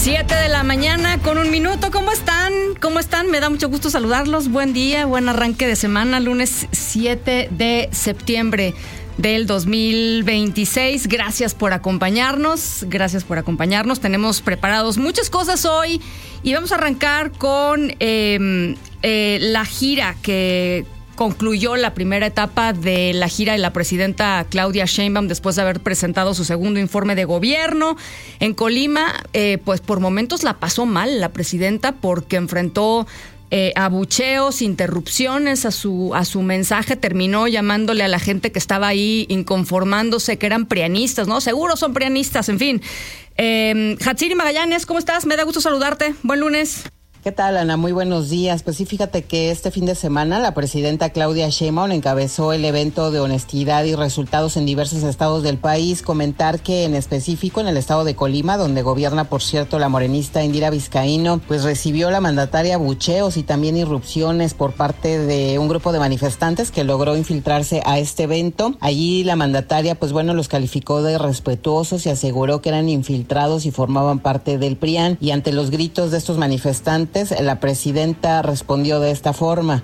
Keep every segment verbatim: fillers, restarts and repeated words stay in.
Siete de la mañana con un minuto. ¿Cómo están? ¿Cómo están? Me da mucho gusto saludarlos. Buen día, buen arranque de semana. Lunes siete de septiembre del dos mil veintiséis. Gracias por acompañarnos. Gracias por acompañarnos. Tenemos preparados muchas cosas hoy y vamos a arrancar con eh, eh, la gira que concluyó la primera etapa de la gira de la presidenta Claudia Sheinbaum después de haber presentado su segundo informe de gobierno. En Colima, eh, pues por momentos la pasó mal la presidenta porque enfrentó eh, abucheos, interrupciones a su, a su mensaje. Terminó llamándole a la gente que estaba ahí inconformándose, que eran prianistas, ¿no? Seguro son prianistas, en fin. Eh, Hatsiri Magallanes, ¿cómo estás? Me da gusto saludarte. Buen lunes. ¿Qué tal, Ana? Muy buenos días. Pues sí, fíjate que este fin de semana la presidenta Claudia Sheinbaum encabezó el evento de honestidad y resultados en diversos estados del país. Comentar que en específico en el estado de Colima, donde gobierna, por cierto, la morenista Indira Vizcaíno, pues recibió la mandataria abucheos y también irrupciones por parte de un grupo de manifestantes que logró infiltrarse a este evento. Allí la mandataria, pues bueno, los calificó de respetuosos y aseguró que eran infiltrados y formaban parte del PRIAN. Y ante los gritos de estos manifestantes, la presidenta respondió de esta forma.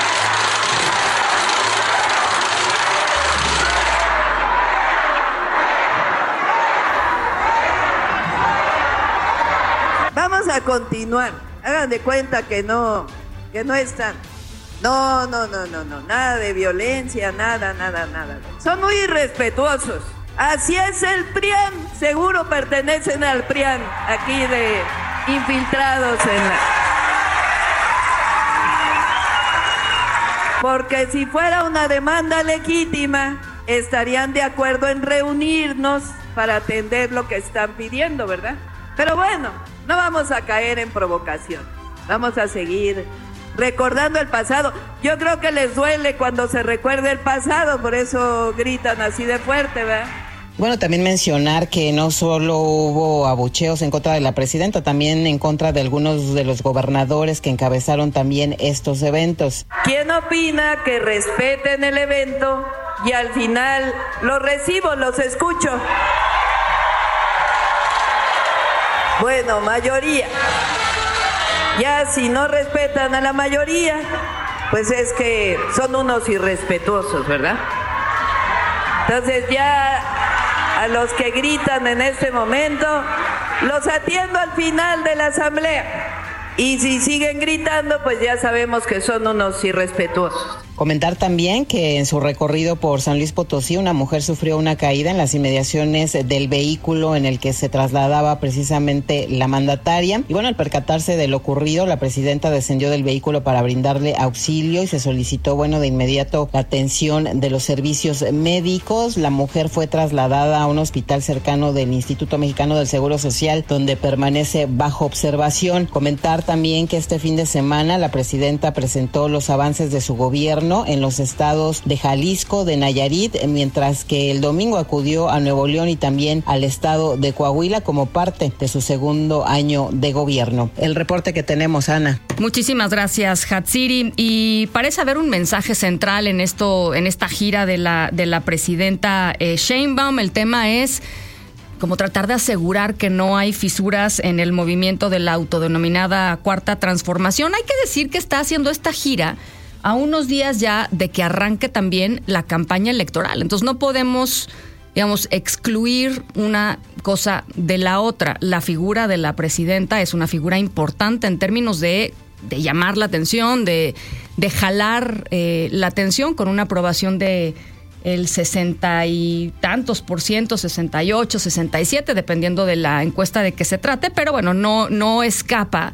Vamos a continuar. Hagan de cuenta que no, que no están. No, no, no, no, no. Nada de violencia, nada, nada, nada. Son muy irrespetuosos. Así es el PRIAN. Seguro pertenecen al PRIAN. Aquí de infiltrados en la... Porque si fuera una demanda legítima, estarían de acuerdo en reunirnos para atender lo que están pidiendo, ¿verdad? Pero bueno, no vamos a caer en provocación. Vamos a seguir recordando el pasado. Yo creo que les duele cuando se recuerda el pasado, por eso gritan así de fuerte, ¿verdad? Bueno, también mencionar que no solo hubo abucheos en contra de la presidenta, también en contra de algunos de los gobernadores que encabezaron también estos eventos. ¿Quién opina que respeten el evento y al final los recibo, los escucho? Bueno, mayoría. Ya si no respetan a la mayoría, pues es que son unos irrespetuosos, ¿verdad? Entonces ya... a los que gritan en este momento, los atiendo al final de la asamblea. Y si siguen gritando, pues ya sabemos que son unos irrespetuosos. Comentar también que en su recorrido por San Luis Potosí, una mujer sufrió una caída en las inmediaciones del vehículo en el que se trasladaba precisamente la mandataria. Y bueno, al percatarse de lo ocurrido, la presidenta descendió del vehículo para brindarle auxilio y se solicitó, bueno, de inmediato la atención de los servicios médicos. La mujer fue trasladada a un hospital cercano del Instituto Mexicano del Seguro Social, donde permanece bajo observación. Comentar también que este fin de semana la presidenta presentó los avances de su gobierno en los estados de Jalisco, de Nayarit, mientras que el domingo acudió a Nuevo León y también al estado de Coahuila como parte de su segundo año de gobierno. El reporte que tenemos, Ana. Muchísimas gracias, Hatsiri. Y parece haber un mensaje central en esto, en esta gira de la de la presidenta eh, Sheinbaum. El tema es como tratar de asegurar que no hay fisuras en el movimiento de la autodenominada Cuarta Transformación. Hay que decir que está haciendo esta gira a unos días ya de que arranque también la campaña electoral. Entonces no podemos, digamos, excluir una cosa de la otra. La figura de la presidenta es una figura importante en términos de, de llamar la atención, de, de jalar eh, la atención con una aprobación de el sesenta y tantos por ciento, sesenta y ocho, sesenta y siete, dependiendo de la encuesta de que se trate, pero bueno, no, no escapa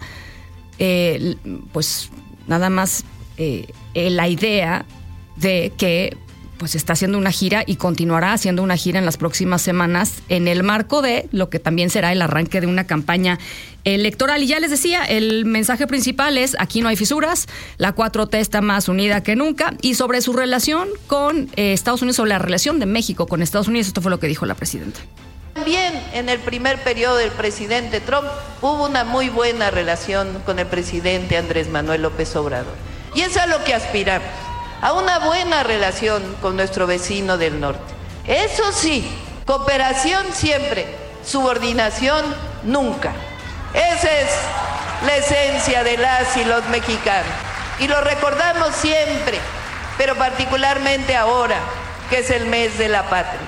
eh, pues nada más eh, la idea de que pues está haciendo una gira y continuará haciendo una gira en las próximas semanas en el marco de lo que también será el arranque de una campaña electoral. Y ya les decía, el mensaje principal es: aquí no hay fisuras, la cuatro T está más unida que nunca. Y sobre su relación con eh, Estados Unidos, sobre la relación de México con Estados Unidos, esto fue lo que dijo la presidenta. También en el primer periodo del presidente Trump hubo una muy buena relación con el presidente Andrés Manuel López Obrador. Y es a lo que aspiramos, a una buena relación con nuestro vecino del norte. Eso sí, cooperación siempre, subordinación nunca. Esa es la esencia de las y los mexicanos. Y lo recordamos siempre, pero particularmente ahora, que es el mes de la patria.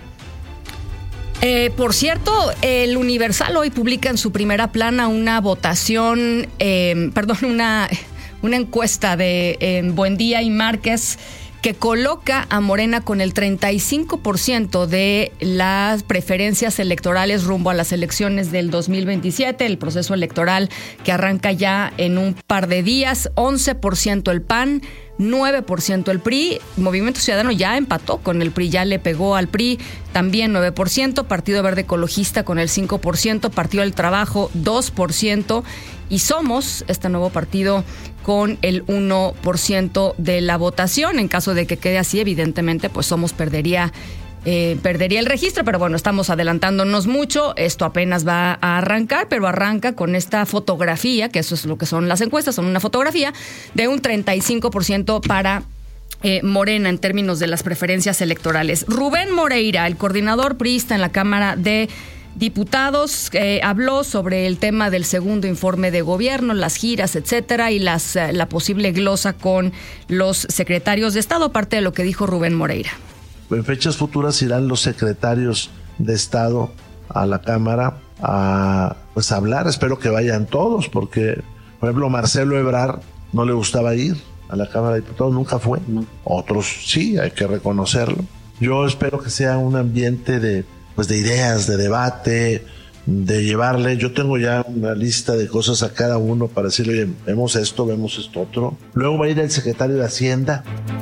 Eh, por cierto, el Universal hoy publica en su primera plana una votación, eh, perdón, una, una encuesta de eh, Buendía y Márquez que coloca a Morena con el treinta y cinco por ciento de las preferencias electorales rumbo a las elecciones del dos mil veintisiete, el proceso electoral que arranca ya en un par de días. Once por ciento el P A N, nueve por ciento el P R I, Movimiento Ciudadano ya empató con el P R I, ya le pegó al P R I, también nueve por ciento, Partido Verde Ecologista con el cinco por ciento, Partido del Trabajo dos por ciento y Somos, este nuevo partido, con el uno por ciento de la votación. En caso de que quede así, evidentemente, pues Somos perdería Eh, perdería el registro, pero bueno, estamos adelantándonos mucho, esto apenas va a arrancar, pero arranca con esta fotografía, que eso es lo que son las encuestas, son una fotografía de un treinta y cinco por ciento para eh, Morena en términos de las preferencias electorales. Rubén Moreira, el coordinador priista en la Cámara de Diputados, eh, habló sobre el tema del segundo informe de gobierno, las giras, etcétera, y las, eh, la posible glosa con los secretarios de Estado, parte de lo que dijo Rubén Moreira. En fechas futuras irán los secretarios de Estado a la Cámara a pues a hablar. Espero que vayan todos, porque, por ejemplo, Marcelo Ebrard no le gustaba ir a la Cámara de Diputados, nunca fue. Otros sí, hay que reconocerlo. Yo espero que sea un ambiente de, pues, de ideas, de debate, de llevarle. Yo tengo ya una lista de cosas a cada uno para decirle, oye, vemos esto, vemos esto otro. Luego va a ir el secretario de Hacienda.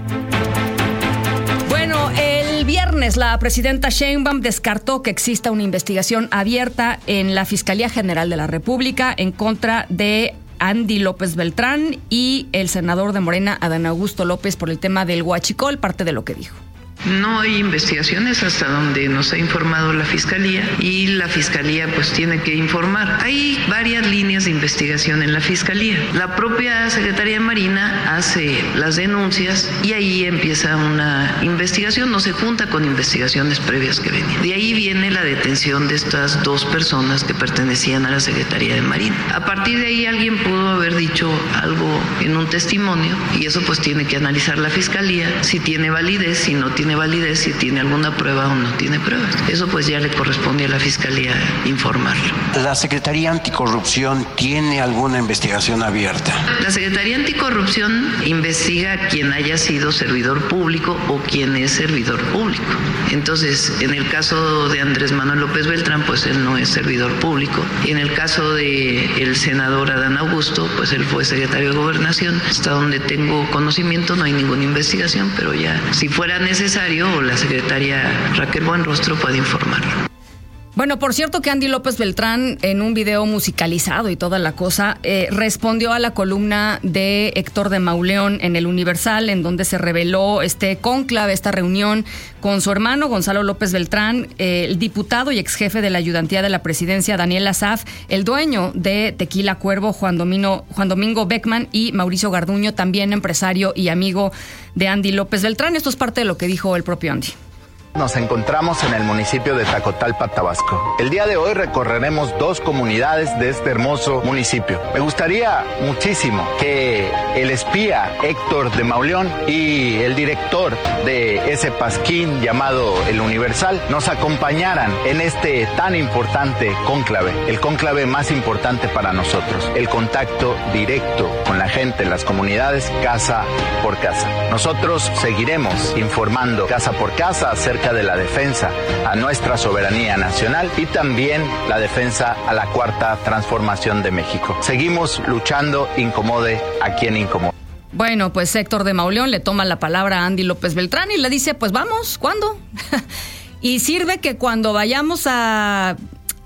El viernes la presidenta Sheinbaum descartó que exista una investigación abierta en la Fiscalía General de la República en contra de Andy López Beltrán y el senador de Morena, Adán Augusto López, por el tema del huachicol, parte de lo que dijo. No hay investigaciones hasta donde nos ha informado la Fiscalía y la Fiscalía pues tiene que informar. Hay varias líneas de investigación en la Fiscalía. La propia Secretaría de Marina hace las denuncias y ahí empieza una investigación, no se junta con investigaciones previas que venían. De ahí viene la detención de estas dos personas que pertenecían a la Secretaría de Marina. A partir de ahí alguien pudo haber dicho algo en un testimonio y eso pues tiene que analizar la Fiscalía, si tiene validez, si no tiene validez, si tiene alguna prueba o no tiene pruebas. Eso pues ya le corresponde a la Fiscalía informarlo. ¿La Secretaría Anticorrupción tiene alguna investigación abierta? La Secretaría Anticorrupción investiga a quien haya sido servidor público o quien es servidor público. Entonces, en el caso de Andrés Manuel López Beltrán, pues él no es servidor público. Y en el caso de el senador Adán Augusto, pues él fue secretario de Gobernación. Hasta donde tengo conocimiento no hay ninguna investigación, pero ya si fuera necesario, o la secretaria Raquel Buenrostro puede informarlo. Bueno, por cierto que Andy López Beltrán, en un video musicalizado y toda la cosa, eh, respondió a la columna de Héctor de Mauleón en el Universal, en donde se reveló este cónclave, esta reunión con su hermano Gonzalo López Beltrán, eh, el diputado y ex jefe de la ayudantía de la presidencia Daniel Asaf, el dueño de Tequila Cuervo Juan Domingo, Juan Domingo Beckman y Mauricio Garduño, también empresario y amigo de Andy López Beltrán. Esto es parte de lo que dijo el propio Andy. Nos encontramos en el municipio de Tacotalpa, Tabasco. El día de hoy recorreremos dos comunidades de este hermoso municipio. Me gustaría muchísimo que el espía Héctor de Mauleón y el director de ese pasquín llamado El Universal nos acompañaran en este tan importante cónclave, el cónclave más importante para nosotros, el contacto directo con la gente en las comunidades, casa por casa. Nosotros seguiremos informando casa por casa acerca de la defensa a nuestra soberanía nacional y también la defensa a la cuarta transformación de México. Seguimos luchando, incomode a quien incomode. Bueno, pues Héctor de Mauleón le toma la palabra a Andy López Beltrán y le dice, pues vamos, ¿cuándo? Y sirve que cuando vayamos a,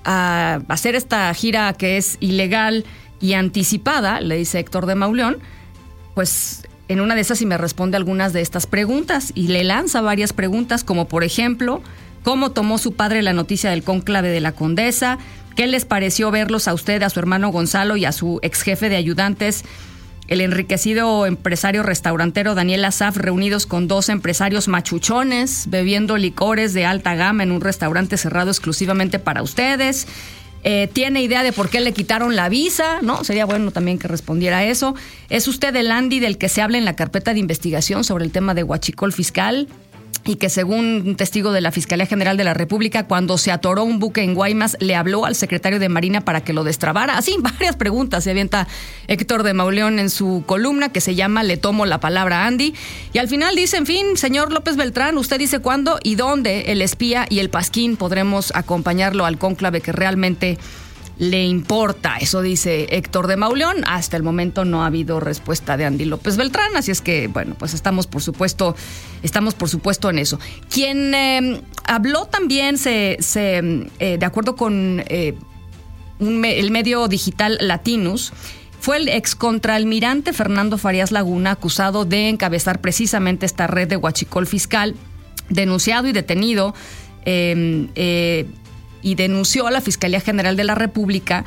a hacer esta gira que es ilegal y anticipada, le dice Héctor de Mauleón, pues en una de esas sí me responde algunas de estas preguntas y le lanza varias preguntas, como por ejemplo, ¿cómo tomó su padre la noticia del cónclave de la Condesa? ¿Qué les pareció verlos a usted, a su hermano Gonzalo y a su ex jefe de ayudantes, el enriquecido empresario restaurantero Daniel Asaf, reunidos con dos empresarios machuchones, bebiendo licores de alta gama en un restaurante cerrado exclusivamente para ustedes? Eh, ¿Tiene idea de por qué le quitaron la visa? ¿No? Sería bueno también que respondiera a eso. ¿Es usted el Andy del que se habla en la carpeta de investigación sobre el tema de huachicol fiscal? Y que según un testigo de la Fiscalía General de la República, cuando se atoró un buque en Guaymas, le habló al secretario de Marina para que lo destrabara. Así, varias preguntas se avienta Héctor de Mauleón en su columna que se llama Le tomo la palabra a Andy. Y al final dice, en fin, señor López Beltrán, usted dice cuándo y dónde el espía y el pasquín podremos acompañarlo al cónclave que realmente le importa. Eso dice Héctor de Mauleón. Hasta el momento no ha habido respuesta de Andy López Beltrán, así es que, bueno, pues estamos por supuesto, estamos por supuesto en eso. Quien eh, habló también, se, se eh, de acuerdo con eh, un, el medio digital Latinus, fue el excontraalmirante Fernando Farías Laguna, acusado de encabezar precisamente esta red de huachicol fiscal, denunciado y detenido eh, eh, y denunció a la Fiscalía General de la República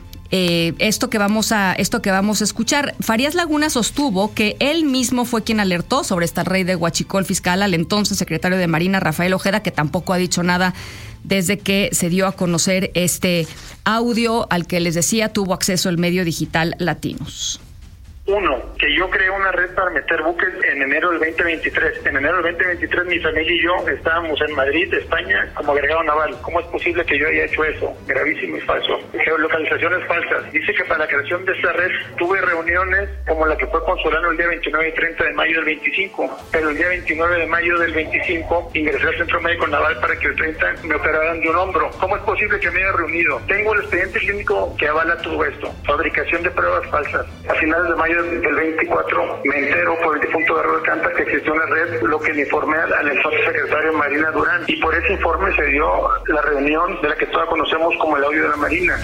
eh, esto que vamos a esto que vamos a escuchar. Farías Laguna sostuvo que él mismo fue quien alertó sobre esta red de huachicol fiscal al entonces secretario de Marina, Rafael Ojeda, que tampoco ha dicho nada desde que se dio a conocer este audio al que les decía tuvo acceso el medio digital Latinus. Uno, que yo creé una red para meter buques en enero del veinte veintitrés. En enero del veinte veintitrés mi familia y yo estábamos en Madrid, España, como agregado naval. ¿Cómo es posible que yo haya hecho eso? Gravísimo y falso. Geolocalizaciones falsas. Dice que para la creación de esta red tuve reuniones como la que fue con Solano el día veintinueve y treinta de mayo del veinticinco. Pero el día veintinueve de mayo del veinticinco ingresé al Centro Médico Naval para que el treinta me operaran de un hombro. ¿Cómo es posible que me haya reunido? Tengo el expediente clínico que avala todo esto. Fabricación de pruebas falsas. A finales de mayo del veinticuatro me entero por el difunto Garro Alcántara que existió una red, lo que le informé al, al entonces secretario Marina Durán, y por ese informe se dio la reunión de la que todos conocemos como el audio de la Marina.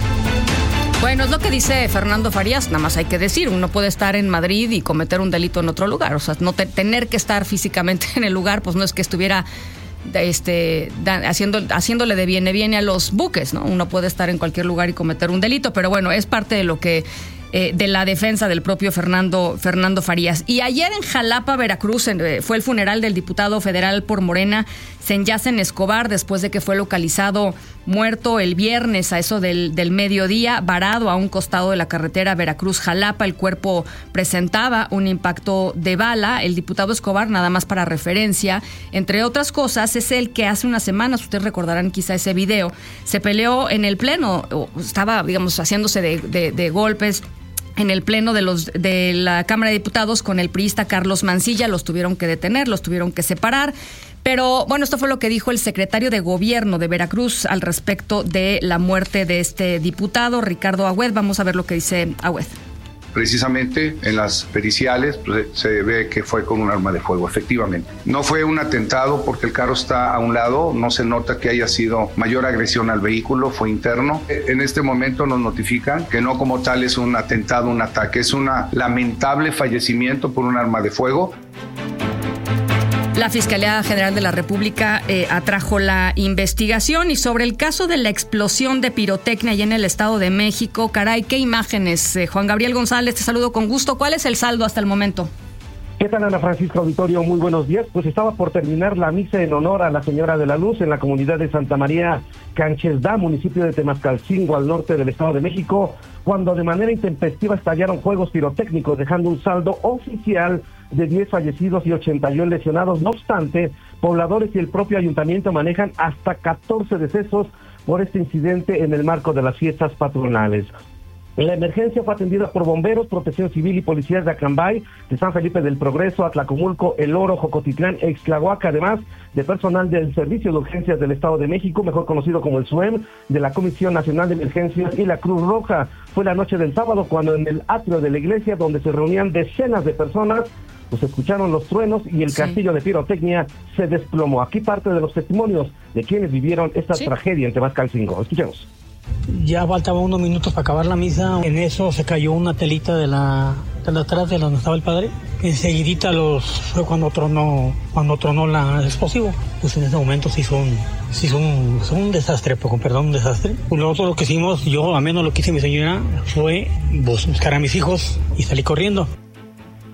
Bueno, es lo que dice Fernando Farías, nada más hay que decir, uno puede estar en Madrid y cometer un delito en otro lugar, o sea, no te, tener que estar físicamente en el lugar, pues no es que estuviera este da, haciendo haciéndole de viene viene a los buques, ¿no? Uno puede estar en cualquier lugar y cometer un delito, pero bueno, es parte de lo que Eh, de la defensa del propio Fernando Fernando Farías. Y ayer en Jalapa, Veracruz, eh, fue el funeral del diputado federal por Morena, Senyacen Escobar, después de que fue localizado muerto el viernes a eso del, del mediodía, varado a un costado de la carretera Veracruz-Jalapa. El cuerpo presentaba un impacto de bala. El diputado Escobar, nada más para referencia, entre otras cosas, es el que hace unas semanas, ustedes recordarán quizá ese video, se peleó en el pleno, estaba, digamos, haciéndose de, de, de golpes en el pleno de los de la Cámara de Diputados con el priista Carlos Mancilla. Los tuvieron que detener, los tuvieron que separar. Pero bueno, esto fue lo que dijo el secretario de Gobierno de Veracruz al respecto de la muerte de este diputado, Ricardo Agüed. Vamos a ver lo que dice Agüed. Precisamente en las periciales pues, se ve que fue con un arma de fuego, efectivamente. No fue un atentado porque el carro está a un lado, no se nota que haya sido mayor agresión al vehículo, fue interno. En este momento nos notifican que no como tal es un atentado, un ataque, es un lamentable fallecimiento por un arma de fuego. La Fiscalía General de la República eh, atrajo la investigación. Y sobre el caso de la explosión de pirotecnia allá en el Estado de México, caray, qué imágenes. Eh, Juan Gabriel González, te saludo con gusto. ¿Cuál es el saldo hasta el momento? ¿Qué tal, Ana Francisca Auditorio? Muy buenos días. Pues estaba por terminar la misa en honor a la Señora de la Luz en la comunidad de Santa María Canchesdá, municipio de Temascalcingo, al norte del Estado de México, cuando de manera intempestiva estallaron fuegos pirotécnicos, dejando un saldo oficial de diez fallecidos y ochenta y uno lesionados. No obstante, pobladores y el propio ayuntamiento manejan hasta catorce decesos por este incidente en el marco de las fiestas patronales. La emergencia fue atendida por bomberos, protección civil y policías de Acambay, de San Felipe del Progreso, Atlacomulco, El Oro, Jocotitlán, Ixtlahuaca, además de personal del Servicio de Urgencias del Estado de México, mejor conocido como el S U E M, de la Comisión Nacional de Emergencias y la Cruz Roja. Fue la noche del sábado cuando en el atrio de la iglesia, donde se reunían decenas de personas, pues escucharon los truenos y el sí. castillo de pirotecnia se desplomó. Aquí parte de los testimonios de quienes vivieron esta sí. tragedia en Temascalcingo. Escuchemos. Ya faltaba unos minutos para acabar la misa. En eso se cayó una telita de la de la atrás de donde estaba el padre. Enseguidita los fue cuando tronó cuando tronó la, el explosivo. Pues en ese momento se hizo un se hizo un, hizo un desastre, con perdón, un desastre. Nosotros lo que hicimos, yo al menos lo que hice mi señora, fue buscar a mis hijos y salí corriendo.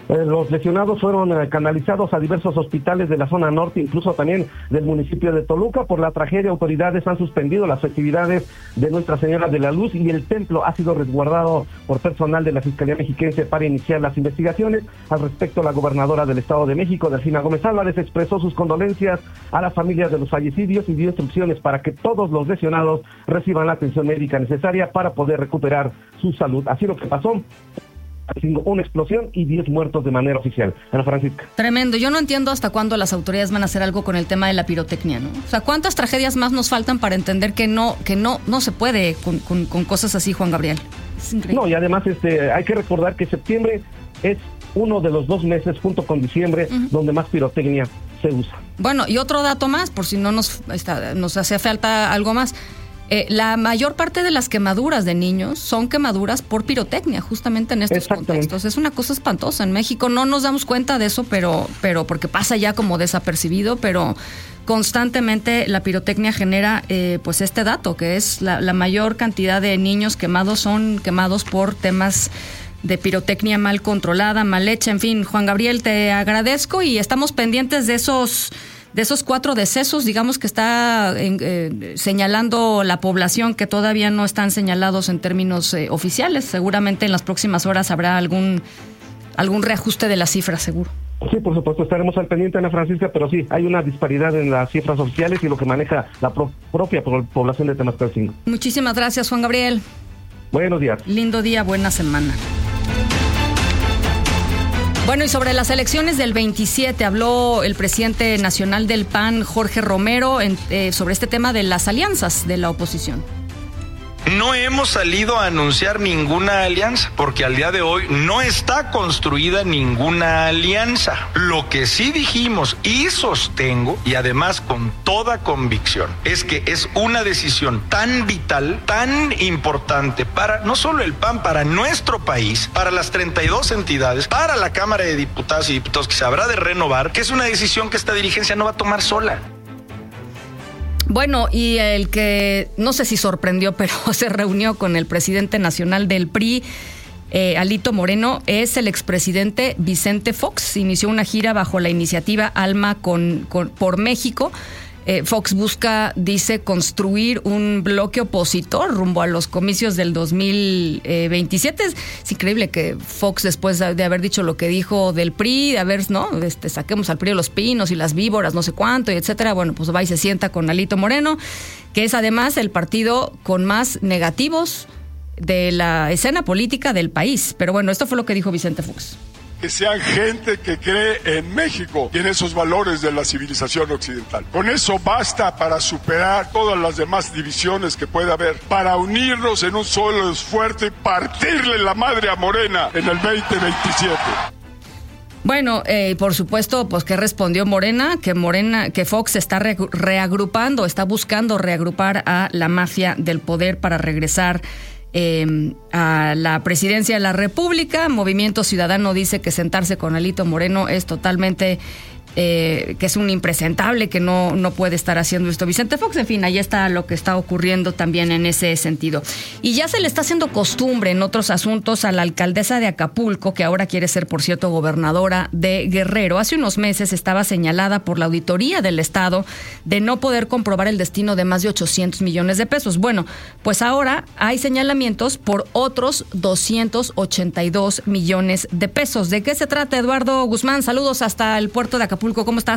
Eh, los lesionados fueron eh, canalizados a diversos hospitales de la zona norte, incluso también del municipio de Toluca. Por la tragedia, autoridades han suspendido las festividades de Nuestra Señora de la Luz y el templo ha sido resguardado por personal de la Fiscalía Mexiquense para iniciar las investigaciones. Al respecto, la gobernadora del Estado de México, Delfina Gómez Álvarez, expresó sus condolencias a las familias de los fallecidos y dio instrucciones para que todos los lesionados reciban la atención médica necesaria para poder recuperar su salud. Así lo que pasó. Una explosión y diez muertos de manera oficial. Ana Francisca. Tremendo. Yo no entiendo hasta cuándo las autoridades van a hacer algo con el tema de la pirotecnia, ¿no? O sea, ¿cuántas tragedias más nos faltan para entender que no que no no se puede con, con, con cosas así, Juan Gabriel? Es increíble. No, y además este hay que recordar que septiembre es uno de los dos meses, junto con diciembre, uh-huh, donde más pirotecnia se usa. Bueno, y otro dato más, por si no nos, está, nos hace falta algo más. Eh, la mayor parte de las quemaduras de niños son quemaduras por pirotecnia, justamente en estos contextos. Es una cosa espantosa. En México no nos damos cuenta de eso, pero, pero porque pasa ya como desapercibido, pero constantemente la pirotecnia genera eh, pues este dato, que es la, la mayor cantidad de niños quemados son quemados por temas de pirotecnia mal controlada, mal hecha. En fin, Juan Gabriel, te agradezco y estamos pendientes de esos... de esos cuatro decesos, digamos, que está eh, señalando la población, que todavía no están señalados en términos eh, oficiales. Seguramente en las próximas horas habrá algún algún reajuste de las cifras, seguro. Sí, por supuesto, estaremos al pendiente, Ana Francisca, pero sí, hay una disparidad en las cifras oficiales y lo que maneja la pro- propia población de Temascalcingo. Muchísimas gracias, Juan Gabriel. Buenos días. Lindo día, buena semana. Bueno, y sobre las elecciones del veintisiete habló el presidente nacional del P A N, Jorge Romero, en, eh, sobre este tema de las alianzas de la oposición. No hemos salido a anunciar ninguna alianza, porque al día de hoy no está construida ninguna alianza. Lo que sí dijimos y sostengo, y además con toda convicción, es que es una decisión tan vital, tan importante para no solo el P A N, para nuestro país, para las treinta y dos entidades, para la Cámara de Diputadas y Diputados que se habrá de renovar, que es una decisión que esta dirigencia no va a tomar sola. Bueno, y el que no sé si sorprendió, pero se reunió con el presidente nacional del P R I, eh, Alito Moreno, es el expresidente Vicente Fox. Inició una gira bajo la iniciativa Alma con, con, por México. Eh, Fox busca, dice, construir un bloque opositor rumbo a los comicios del dos mil veintisiete. Es, es increíble que Fox, después de haber dicho lo que dijo del P R I, de haber, ¿no? Este, saquemos al P R I de los pinos y las víboras, no sé cuánto, y etcétera. Bueno, pues va y se sienta con Alito Moreno, que es además el partido con más negativos de la escena política del país. Pero bueno, esto fue lo que dijo Vicente Fox. Que sean gente que cree en México y en esos valores de la civilización occidental. Con eso basta para superar todas las demás divisiones que pueda haber, para unirnos en un solo esfuerzo y partirle la madre a Morena en el veinte veintisiete. Bueno, eh, por supuesto, pues que respondió Morena, que Morena, que Fox está re- reagrupando, está buscando reagrupar a la mafia del poder para regresar Eh, a la presidencia de la República. Movimiento Ciudadano dice que sentarse con Alito Moreno es totalmente eh, que es un impresentable, que no, no puede estar haciendo esto Vicente Fox. En fin, ahí está lo que está ocurriendo también en ese sentido. Y ya se le está haciendo costumbre en otros asuntos a la alcaldesa de Acapulco, que ahora quiere ser, por cierto, gobernadora de Guerrero. Hace unos meses estaba señalada por la auditoría del Estado de no poder comprobar el destino de más de ochocientos millones de pesos. Bueno, pues ahora hay señalamientos por otros doscientos ochenta y dos millones de pesos. ¿De qué se trata, Eduardo Guzmán? Saludos hasta el puerto de Acapulco. ¿Cómo estás?